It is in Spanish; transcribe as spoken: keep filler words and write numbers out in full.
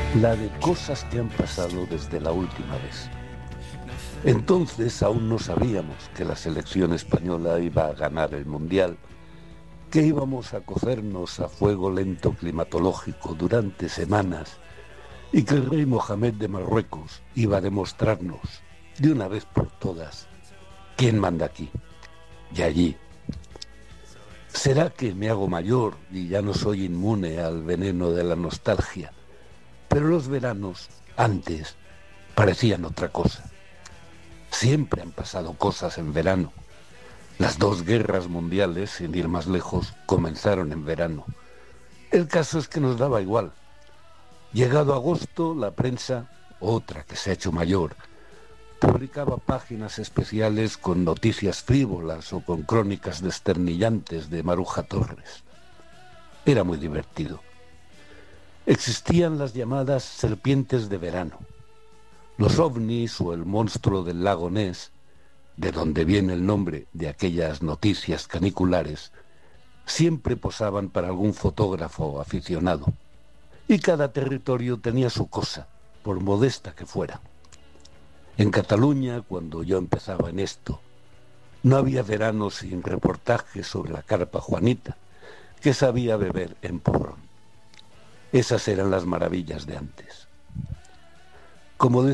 la de cosas que han pasado desde la última vez. Entonces aún no sabíamos que la selección española iba a ganar el Mundial, que íbamos a cocernos a fuego lento climatológico durante semanas y que el rey Mohamed de Marruecos iba a demostrarnos, de una vez por todas, quién manda aquí y allí. ¿Será que me hago mayor y ya no soy inmune al veneno de la nostalgia? Pero los veranos, antes, parecían otra cosa. Siempre han pasado cosas en verano. Las dos guerras mundiales, sin ir más lejos, comenzaron en verano. El caso es que nos daba igual. Llegado agosto, la prensa, otra que se ha hecho mayor, publicaba páginas especiales con noticias frívolas o con crónicas desternillantes de Maruja Torres. Era muy divertido. Existían las llamadas serpientes de verano. Los ovnis o el monstruo del lago Ness, de donde viene el nombre de aquellas noticias caniculares, siempre posaban para algún fotógrafo aficionado. Y cada territorio tenía su cosa, por modesta que fuera. En Cataluña, cuando yo empezaba en esto, no había verano sin reportajes sobre la carpa Juanita, que sabía beber en porrón. Esas eran las maravillas de antes. Como